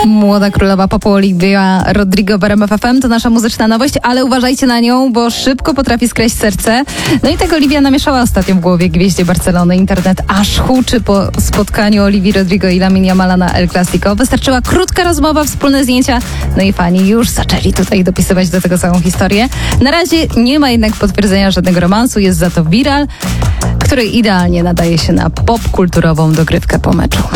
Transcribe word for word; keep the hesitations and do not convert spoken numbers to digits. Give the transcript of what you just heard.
Młoda królowa popu Olivia Rodrigo w R M F F M to nasza muzyczna nowość, ale uważajcie na nią, bo szybko potrafi skraść serce. No i tak Olivia namieszała ostatnio w głowie gwieździe Barcelony. Internet aż huczy po spotkaniu Olivii Rodrigo i Lamine Yamala na El Clasico. Wystarczyła krótka rozmowa, wspólne zdjęcia, no i fani już zaczęli tutaj dopisywać do tego całą historię. Na razie nie ma jednak potwierdzenia żadnego romansu, jest za to viral, który idealnie nadaje się na popkulturową dogrywkę po meczu.